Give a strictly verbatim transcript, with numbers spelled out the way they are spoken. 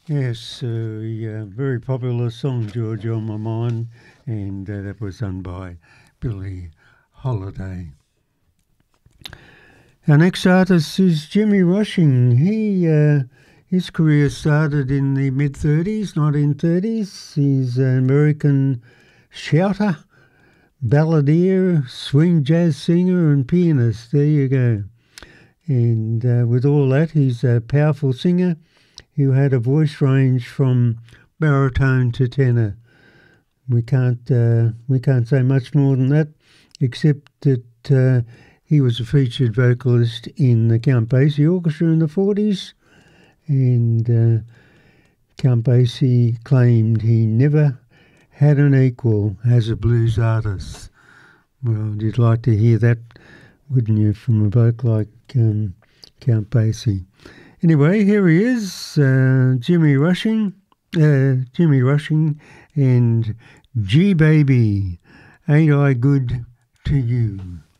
Yes, uh, yeah, very popular song, George, on my mind, and uh, that was done by Billie Holiday. Our next artist is Jimmy Rushing. He uh, his career started in the mid thirties, nineteen thirties. He's an American shouter, balladeer, swing jazz singer, and pianist. There you go. And uh, with all that, he's a powerful singer who had a voice range from baritone to tenor. We can't uh, we can't say much more than that, except that uh, he was a featured vocalist in the Count Basie Orchestra in the forties, and uh, Count Basie claimed he never had an equal as a blues artist. Well, you'd like to hear that, wouldn't you, from a bloke like um, Count Basie? Anyway, here he is, uh, Jimmy Rushing, uh, Jimmy Rushing, and G Baby, Ain't I Good to You?